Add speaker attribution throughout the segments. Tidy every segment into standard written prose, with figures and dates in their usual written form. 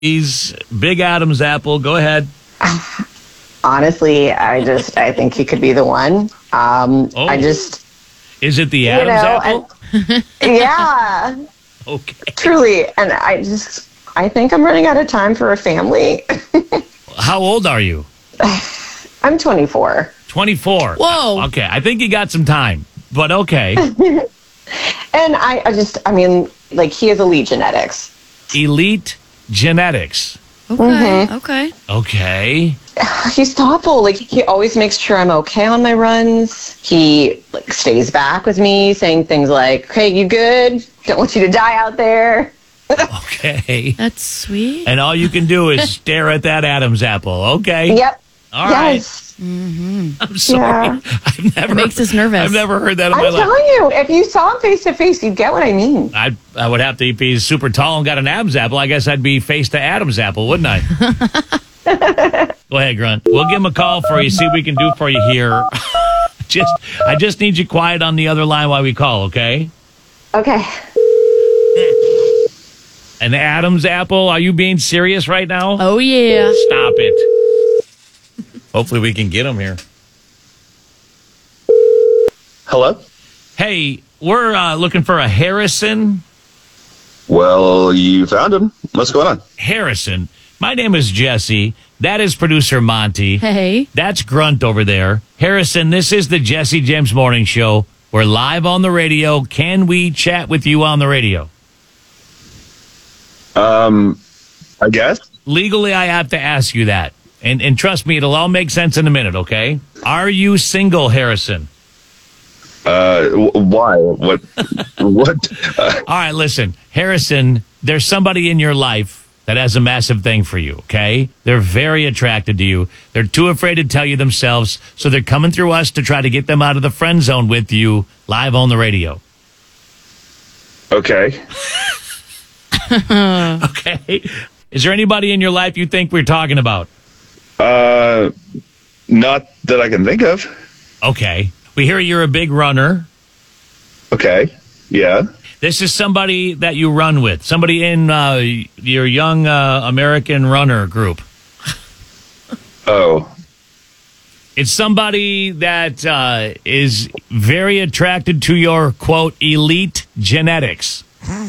Speaker 1: He's Big Adam's apple. Go ahead.
Speaker 2: Honestly, I think he could be the one.
Speaker 1: Is it the Adam's apple?
Speaker 2: Yeah.
Speaker 1: Okay.
Speaker 2: Truly. And I think I'm running out of time for a family.
Speaker 1: How old are you?
Speaker 2: I'm 24.
Speaker 1: 24.
Speaker 3: Whoa.
Speaker 1: Okay. I think you got some time, but okay.
Speaker 2: And he has elite genetics.
Speaker 1: Elite genetics.
Speaker 3: Okay. Okay.
Speaker 1: Okay.
Speaker 2: He's thoughtful. He always makes sure I'm okay on my runs. He stays back with me, saying things like, "Hey, you good? Don't want you to die out there."
Speaker 1: Okay.
Speaker 3: That's sweet.
Speaker 1: And all you can do is stare at that Adam's apple. Okay.
Speaker 2: Yep.
Speaker 1: All right.
Speaker 2: Yes.
Speaker 1: I'm sorry.
Speaker 2: Yeah.
Speaker 3: It makes us nervous.
Speaker 1: I've never heard that in my
Speaker 2: I'm
Speaker 1: life.
Speaker 2: telling you, if you saw him face to face, you'd get what I mean.
Speaker 1: I would have to, if he's super tall and got an Adam's apple, I guess I'd be face to Adam's apple, wouldn't I? Go ahead, Grunt. We'll give him a call for you, see what we can do for you here. I just need you quiet on the other line while we call, okay?
Speaker 2: Okay.
Speaker 1: An Adam's apple? Are you being serious right now?
Speaker 3: Oh, yeah.
Speaker 1: Stop it. Hopefully we can get him here.
Speaker 4: Hello?
Speaker 1: Hey, we're looking for a Harrison.
Speaker 4: Well, you found him. What's going on?
Speaker 1: Harrison. My name is Jesse. That is producer Monty.
Speaker 3: Hey.
Speaker 1: That's Grunt over there. Harrison, this is the Jesse James Morning Show. We're live on the radio. Can we chat with you on the radio?
Speaker 4: I guess.
Speaker 1: Legally, I have to ask you that. And trust me, it'll all make sense in a minute, okay? Are you single, Harrison?
Speaker 4: Why? What?
Speaker 1: All right, listen. Harrison, there's somebody in your life that has a massive thing for you, okay? They're very attracted to you. They're too afraid to tell you themselves, so they're coming through us to try to get them out of the friend zone with you live on the radio.
Speaker 4: Okay.
Speaker 1: Okay. Is there anybody in your life you think we're talking about?
Speaker 4: Not that I can think of.
Speaker 1: Okay. We hear you're a big runner.
Speaker 4: Okay. Yeah.
Speaker 1: This is somebody that you run with. Somebody in your young American runner group.
Speaker 4: Oh.
Speaker 1: It's somebody that is very attracted to your, quote, elite genetics.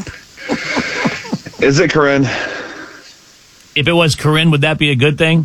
Speaker 4: Is it Corinne?
Speaker 1: If it was Corinne, would that be a good thing?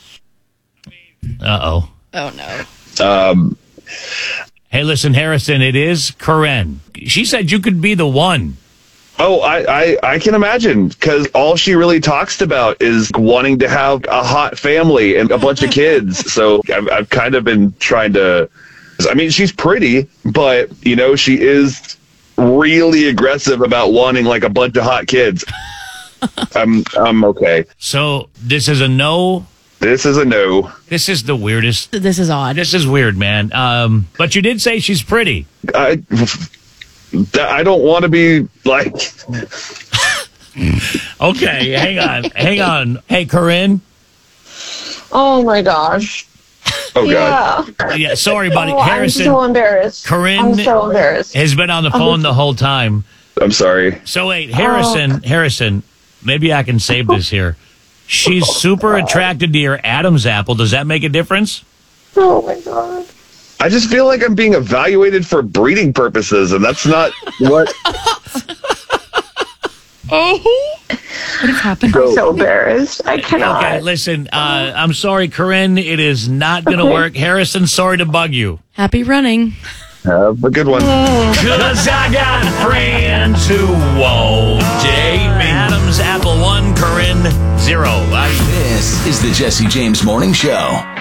Speaker 1: Uh-oh.
Speaker 3: Oh, no.
Speaker 1: Hey, listen, Harrison, it is Corinne. She said you could be the one.
Speaker 4: Oh, I can imagine, because all she really talks about is wanting to have a hot family and a bunch of kids. So I've kind of been trying to, I mean, she's pretty, but, you know, she is really aggressive about wanting like a bunch of hot kids. I'm okay.
Speaker 1: So this is a no?
Speaker 4: This is a no.
Speaker 1: This is the weirdest.
Speaker 3: This is odd.
Speaker 1: This is weird, man. But you did say she's pretty.
Speaker 4: I don't want to be like...
Speaker 1: Okay, hang on. Hey, Corinne?
Speaker 2: Oh, my gosh.
Speaker 4: Oh, God.
Speaker 1: Yeah, sorry, buddy.
Speaker 2: Oh,
Speaker 1: Harrison.
Speaker 2: I'm so embarrassed.
Speaker 1: Corinne
Speaker 2: I'm so embarrassed.
Speaker 1: has been on the phone the whole time.
Speaker 4: I'm sorry.
Speaker 1: So wait, Harrison, maybe I can save this here. She's super attracted to your Adam's apple. Does that make a difference?
Speaker 2: Oh, my God.
Speaker 4: I just feel like I'm being evaluated for breeding purposes, and that's not what...
Speaker 3: What has happened?
Speaker 2: I'm so embarrassed. I cannot.
Speaker 1: Okay, listen, I'm sorry, Corinne. It is not going to work. Harrison, sorry to bug you.
Speaker 3: Happy running.
Speaker 4: Have a good one.
Speaker 1: Cause I got friends who won't date me. Adam's apple 1, Corinne 0.
Speaker 5: This is the Jesse James Morning Show.